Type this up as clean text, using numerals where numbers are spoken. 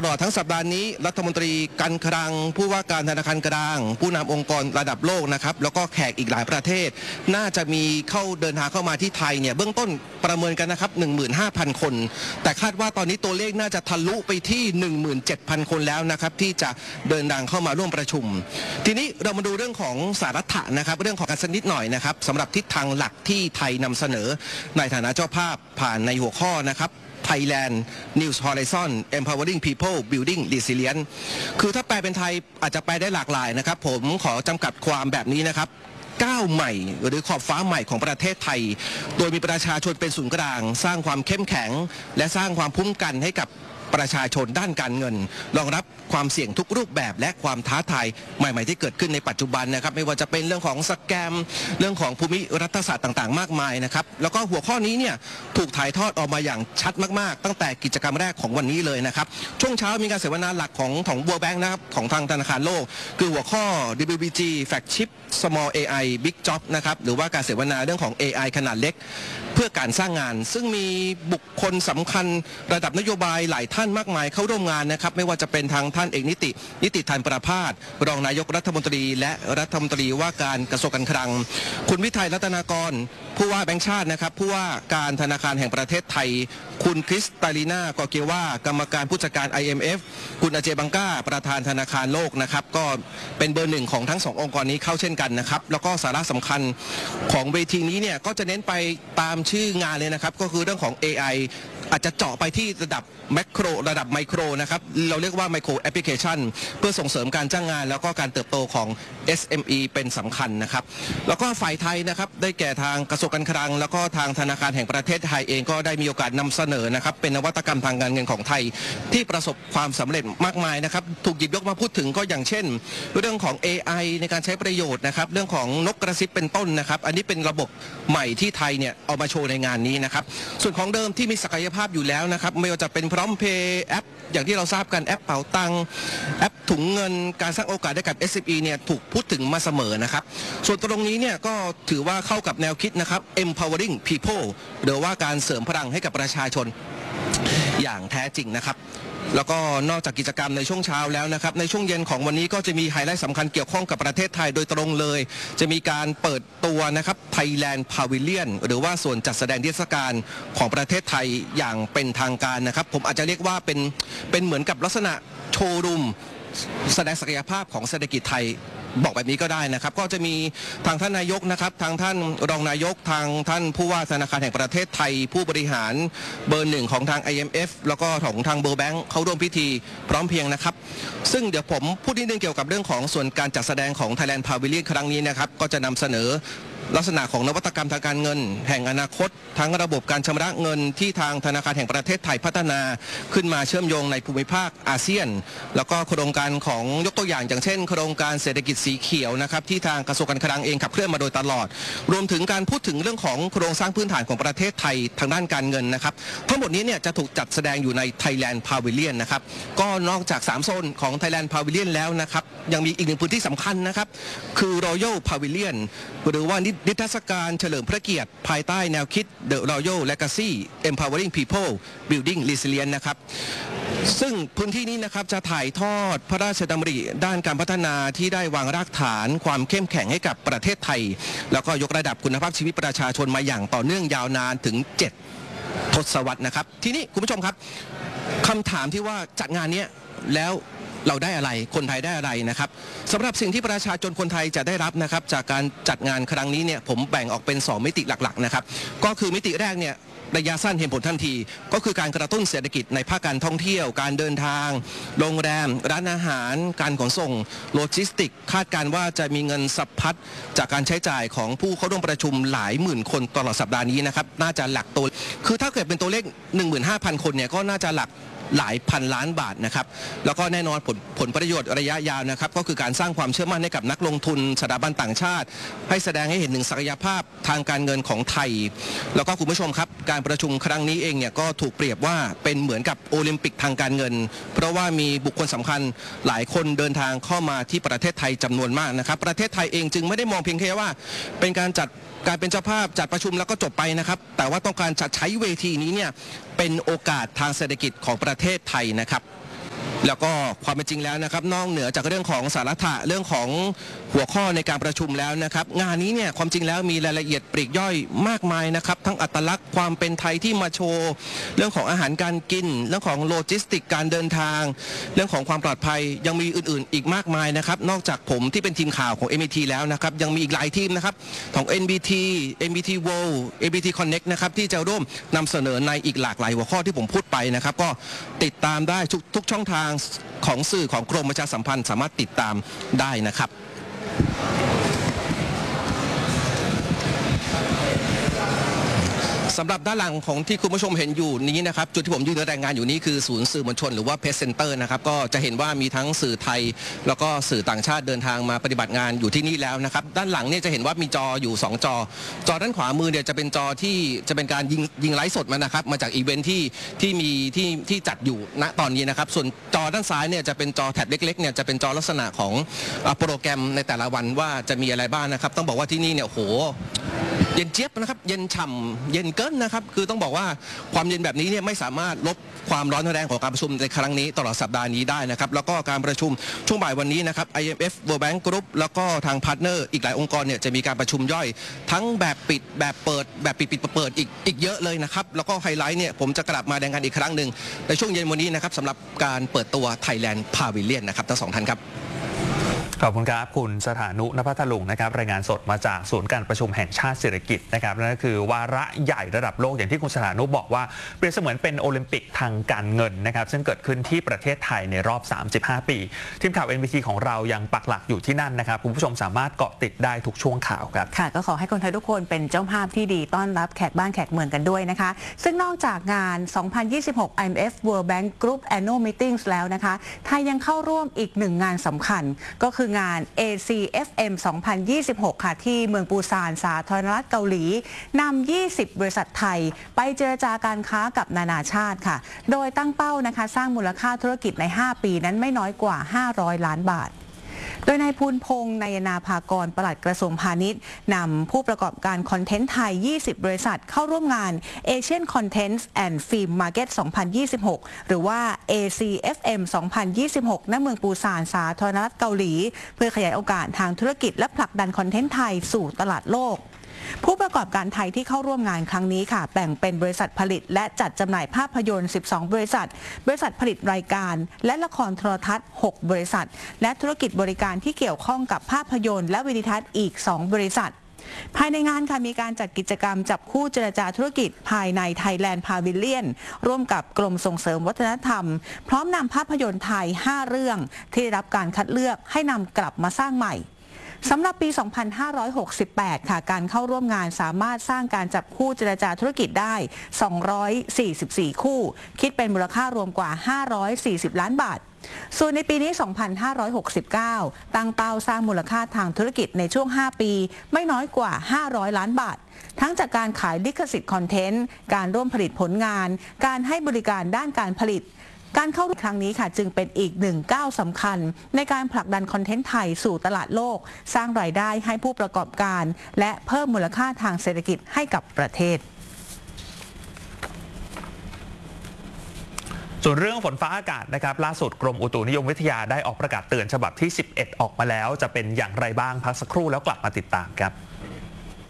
ลอดทั้งสัปดาห์นี้รัฐมนตรีการคลังผู้ว่าการธนาคารกลางผู้นำองค์กรระดับโลกนะครับแล้วก็แขกอีกหลายประเทศน่าจะมีเดินทางเข้ามาที่ไทยเนี่ยเบื้องต้นประเมินกันนะครับ 15,000 คนแต่คาดว่าตอนนี้ตัวเลขน่าจะทะลุไปที่ 17,000 คนแล้วนะครับที่จะเดินทางเข้ามาร่วมประชุมทีนี้เรามาดูเรื่องของสารัฐะนะครับเรื่องของการสักนิดหน่อยนะครับสำหรับทิศทางหลักที่ไทยนำเสนอในฐานะเจ้าภาพผ่านในหัวข้อนะครับ Thailand New Horizon Empowering People Building Resilience คือถ้าแปลเป็นไทยอาจจะแปลได้หลากหลายนะครับผมขอจำกัดความแบบนี้นะครับก้าวใหม่หรือขอบฟ้าใหม่ของประเทศไทยโดยมีประชาชนเป็นศูนย์กลางสร้างความเข้มแข็งและสร้างความคุ้มกันให้กับประชาชนด้านการเงินรองรับความเสี่ยงทุกรูปแบบและความท้าทายใหม่ๆที่เกิดขึ้นในปัจจุบันนะครับไม่ว่าจะเป็นเรื่องของสแกมเรื่องของภูมิรัฐศาสตร์ต่างๆมากมายนะครับแล้วก็หัวข้อนี้เนี่ยถูกถ่ายทอดออกมาอย่างชัดมากๆตั้งแต่กิจกรรมแรกของวันนี้เลยนะครับช่วงเช้ามีการเสวนาหลักของ World Bank นะครับของทางธนาคารโลกคือหัวข้อ WBG Flagship Small AI Big Job นะครับหรือว่าการเสวนาเรื่องของ AI ขนาดเล็กเพื่อการสร้างงานซึ่งมีบุคคลสำคัญระดับนโยบายหลายท่านมากมายเข้าร่วมงานนะครับไม่ว่าจะเป็นทางท่านเอกนิติธันประภาสรองนายกรัฐมนตรีและรัฐมนตรีว่าการกระทรวงการคลังคุณวิทัยรัตนากรผู้ว่าแบงก์ชาตินะครับผู้ว่าการธนาคารแห่งประเทศไทยคุณคริสตาลีนากอเกว่ากรรมการผู้จัดการ IMF คุณอเจบังกาประธานธนาคารโลกนะครับก็เป็นเบอร์หนึ่งของทั้งสององค์กรนี้เข้าเช่นกันนะครับแล้วก็สาระสำคัญของเวทีนี้เนี่ยก็จะเน้นไปตามชื่องานเลยนะครับก็คือเรื่องของ AI อาจจะเจาะไปที่ระดับแมคโครระดับไมโครนะครับเราเรียกว่าไมโครแอปพลิเคชันเพื่อส่งเสริมการจ้างงานแล้วก็การเติบโตของ SME เป็นสำคัญนะครับแล้วก็ฝ่ายไทยนะครับได้แก่ทางกระทรวงการคลังแล้วก็ทางธนาคารแห่งประเทศไทยเองก็ได้มีโอกาสนำเสนอนะครับเป็นนวัตกรรมทางการเงินของไทยที่ประสบความสำเร็จมากมายนะครับถูกหยิบยกมาพูดถึงก็อย่างเช่นเรื่องของ AI ในการใช้ประโยชน์นะครับเรื่องของนกกระซิบเป็นต้นนะครับอันนี้เป็นระบบใหม่ที่ไทยเนี่ยเอามาโชว์ในงานนี้นะครับส่วนของเดิมที่มีศักยภาพอยู่แล้วนะครับไม่ว่าจะเป็นพร้อมเพย์แอปอย่างที่เราทราบกันแอปเป๋าตังแอปถุงเงินการสร้างโอกาสให้กับ SME เนี่ยถูกพูดถึงมาเสมอนะครับส่วนตรงนี้เนี่ยก็ถือว่าเข้ากับแนวคิดนะครับ empowering people หรือว่าการเสริมพลังให้กับประชาชนอย่างแท้จริงนะครับแล้วก็นอกจากกิจกรรมในช่วงเช้าแล้วนะครับในช่วงเย็นของวันนี้ก็จะมีไฮไลท์สำคัญเกี่ยวข้องกับประเทศไทยโดยตรงเลยจะมีการเปิดตัวนะครับ Thailand Pavilion หรือว่าส่วนจัดแสดงนิทรรศการของประเทศไทยอย่างเป็นทางการนะครับผมอาจจะเรียกว่าเป็นเหมือนกับลักษณะโชว์รูมแสดงศักยภาพของเศรษฐกิจไทยบอกแบบนี้ก็ได้นะครับก็จะมีทางท่านนายกนะครับทางท่านรองนายกทางท่านผู้ว่าธนาคารแห่งประเทศไทยผู้บริหารเบอร์หนึ่งของทาง IMF แล้วก็ของทางWorld Bankเข้าร่วมพิธีพร้อมเพรียงนะครับซึ่งเดี๋ยวผมพูดนิดนึงเกี่ยวกับเรื่องของส่วนการจัดแสดงของ Thailand Pavilion ครั้งนี้นะครับก็จะนำเสนอลักษณะของนวัตกรรมทางการเงินแห่งอนาคตทั้งระบบการชำระเงินที่ทางธนาคารแห่งประเทศไทยพัฒนาขึ้นมาเชื่อมโยงในภูมิภาคอาเซียนแล้วก็โครงการของยกตัวอย่างเช่นโครงการเศรษฐกิจสีเขียวนะครับที่ทางกระทรวงการคลังเองขับเคลื่อนมาโดยตลอดรวมถึงการพูดถึงเรื่องของโครงสร้างพื้นฐานของประเทศไทยทางด้านการเงินนะครับทั้งหมดนี้เนี่ยจะถูกจัดแสดงอยู่ใน Thailand Pavilion นะครับก็นอกจาก3โซนของ Thailand Pavilion แล้วนะครับยังมีอีกหนึ่งพื้นที่สำคัญนะครับคือ Royal Pavilion หรือว่านิทรรศการเฉลิมพระเกียรติภายใต้แนวคิด The Royal Legacy Empowering People Building Resilience นะครับซึ่งพื้นที่นี้นะครับจะถ่ายทอดพระราชดำริด้านการพัฒนาที่ได้วางรากฐานความเข้มแข็งให้กับประเทศไทยแล้วก็ยกระดับคุณภาพชีวิตประชาชนมาอย่างต่อเนื่องยาวนานถึง7 ทศวรรษนะครับทีนี้คุณผู้ชมครับคำถามที่ว่าจัดงานนี้แล้วเราได้อะไรคนไทยได้อะไรนะครับสำหรับสิ่งที่ประชาชนคนไทยจะได้รับนะครับจากการจัดงานครั้งนี้เนี่ยผมแบ่งออกเป็น2มิติหลักๆนะครับก็คือมิติแรกเนี่ยระยะสั้นเห็นผลทันทีก็คือการกระตุ้นเศรษฐกิจในภาคการท่องเที่ยวการเดินทางโรงแรมร้านอาหารการขนส่งโลจิสติกคาดการว่าจะมีเงินสะพัดจากการใช้จ่ายของผู้เข้าร่วมประชุมหลายหมื่นคนตลอดสัปดาห์นี้นะครับน่าจะหลักตัวคือถ้าเกิดเป็นตัวเลข 15,000 คนเนี่ยก็น่าจะหลักหลายพันล้านบาทนะครับแล้วก็แน่นอนผลประโยชน์ระยะยาวนะครับก็คือการสร้างความเชื่อมั่นให้กับนักลงทุนสถาบันต่างชาติให้แสดงให้เห็นถึงศักยภาพทางการเงินของไทยแล้วก็คุณผู้ชมครับการประชุมครั้งนี้เองเนี่ยก็ถูกเปรียบว่าเป็นเหมือนกับโอลิมปิกทางการเงินเพราะว่ามีบุคคลสำคัญหลายคนเดินทางเข้ามาที่ประเทศไทยจำนวนมากนะครับประเทศไทยเองจึงไม่ได้มองเพียงแค่ว่าเป็นการเป็นเจ้าภาพจัดประชุมแล้วก็จบไปนะครับแต่ว่าต้องการจะใช้เวทีนี้เนี่ยเป็นโอกาสทางเศรษฐกิจของประเทศไทยนะครับแล้วก็ความเป็นจริงแล้วนะครับนอกเหนือจากเรื่องของสาระเรื่องของหัวข้อในการประชุมแล้วนะครับงานนี้เนี่ยความจริงแล้วมีรายละเอียดปลีกย่อยมากมายนะครับทั้งอัตลักษณ์ความเป็นไทยที่มาโชว์เรื่องของอาหารการกินเรื่องของโลจิสติกการเดินทางเรื่องของความปลอดภัยยังมีอื่นๆอีกมากมายนะครับนอกจากผมที่เป็นทีมข่าวของ MBT แล้วนะครับยังมีอีกหลายทีมนะครับของ NBT World NBT Connect นะครับที่จะร่วมนำเสนอในอีกหลากหลายหัวข้อที่ผมพูดไปนะครับก็ติดตามได้ทุกช่องทางของสื่อของกรมประชาสัมพันธ์สามารถติดตามได้นะครับสำหรับด้านหลังของที่คุณผู้ชมเห็นอยู่นี้นะครับจุดที่ผมยืนรายงานอยู่นี้คือศูนย์สื่อมวลชนหรือว่าเพจเซ็นเตอร์นะครับก็จะเห็นว่ามีทั้งสื่อไทยแล้วก็สื่อต่างชาติเดินทางมาปฏิบัติงานอยู่ที่นี่แล้วนะครับด้านหลังเนี่ยจะเห็นว่ามีจออยู่2จอด้านขวามือเนี่ยจะเป็นจอที่จะเป็นการยิงไลฟ์สดมานะครับมาจากอีเวนท์ที่จัดอยู่ณตอนนี้นะครับส่วนจอด้านซ้ายเนี่ยจะเป็นจอแท็บเล็กๆเนี่ยจะเป็นจอลักษณะของโปรแกรมในแต่ละวันว่าจะมีอะไรบ้างนะครับต้องบอกว่าที่นี่เนี่ยโหเย็นเจี๊ยบนะครับเย็นฉ่ำเย็นเกินนะครับคือต้องบอกว่าความเย็นแบบนี้เนี่ยไม่สามารถลบความร้อนแรงของการประชุมในครั้งนี้ตลอดสัปดาห์นี้ได้นะครับแล้วก็การประชุมช่วงบ่ายวันนี้นะครับ IMF World Bank Group แล้วก็ทางพาร์ทเนอร์อีกหลายองค์กรเนี่ยจะมีการประชุมย่อยทั้งแบบปิดแบบเปิดแบบปิดเปิดอีกเยอะเลยนะครับแล้วก็ไฮไลท์เนี่ยผมจะกลับมาแดงกันอีกครั้งหนึ่งในช่วงเย็นวันนี้นะครับสำหรับการเปิดตัว Thailand Pavilion นะครับทั้ง2ท่านครับขอบคุณครับคุณสถานุ ณ พัทลุงนะครับรายงานสดมาจากศูนย์การประชุมแห่งชาติเศรษฐกิจนะครับนั่นก็คือวาระใหญ่ระดับโลกอย่างที่คุณสถานุบอกว่าเปรียบเสมือนเป็นโอลิมปิกทางการเงินนะครับซึ่งเกิดขึ้นที่ประเทศไทยในรอบ35ปีทีมข่าว NBT ของเรายังปักหลักอยู่ที่นั่นนะครับคุณผู้ชมสามารถเกาะติดได้ทุกช่วงข่าวครับค่ะก็ขอให้คนไทยทุกคนเป็นเจ้าภาพที่ดีต้อนรับแขกบ้านแขกเมืองกันด้วยนะคะซึ่งนอกจากงาน 2026 IMF World Bank Group Annual Meetings แล้วนะคะไทยยังเข้าร่วมอีก1งานสำคัญก็คืองาน ACFM 2026 ค่ะที่เมืองปูซานสาธารณรัฐเกาหลีนำ 20 บริษัทไทยไปเจรจาการค้ากับนานาชาติค่ะโดยตั้งเป้านะคะสร้างมูลค่าธุรกิจใน 5 ปีนั้นไม่น้อยกว่า 500 ล้านบาทโดยนายภูลพงษ์นายนาภากรปลัดกระทรวงพาณิชย์นำผู้ประกอบการคอนเทนต์ไทย 20 บริษัทเข้าร่วมงาน Asian Content and Film Market 2026 หรือว่า ACFM 2026 ณ เมืองปูซานสาธารณรัฐเกาหลีเพื่อขยายโอกาสทางธุรกิจและผลักดันคอนเทนต์ไทยสู่ตลาดโลกผู้ประกอบการไทยที่เข้าร่วมงานครั้งนี้ค่ะแบ่งเป็นบริษัทผลิตและจัดจำหน่ายภาพยนตร์ 12 บริษัทผลิตรายการและละครโทรทัศน์ 6 บริษัทและธุรกิจบริการที่เกี่ยวข้องกับภาพยนตร์และวิดีทัศน์อีก 2 บริษัทภายในงานค่ะมีการจัดกิจกรรมจับคู่เจรจาธุรกิจภายใน Thailand Pavilion ร่วมกับกรมส่งเสริมวัฒนธรรมพร้อมนำภาพยนตร์ไทย 5 เรื่องที่ได้รับการคัดเลือกให้นำกลับมาสร้างใหม่สำหรับปี 2568 ค่ะการเข้าร่วมงานสามารถสร้างการจับคู่เจรจาธุรกิจได้ 244 คู่คิดเป็นมูลค่ารวมกว่า 540 ล้านบาทส่วนในปีนี้ 2569 ตั้งเป้าสร้างมูลค่าทางธุรกิจในช่วง 5 ปีไม่น้อยกว่า 500 ล้านบาททั้งจากการขายลิขสิทธิ์คอนเทนต์การร่วมผลิตผลงานการให้บริการด้านการผลิตการเข้าร่วมครั้งนี้ค่ะจึงเป็นอีก1 ก้าวสำคัญในการผลักดันคอนเทนต์ไทยสู่ตลาดโลกสร้างรายได้ให้ผู้ประกอบการและเพิ่มมูลค่าทางเศรษฐกิจให้กับประเทศส่วนเรื่องฝนฟ้าอากาศนะครับล่าสุดกรมอุตุนิยมวิทยาได้ออกประกาศเตือนฉบับที่ 11 ออกมาแล้วจะเป็นอย่างไรบ้างพักสักครู่แล้วกลับมาติดตามครับ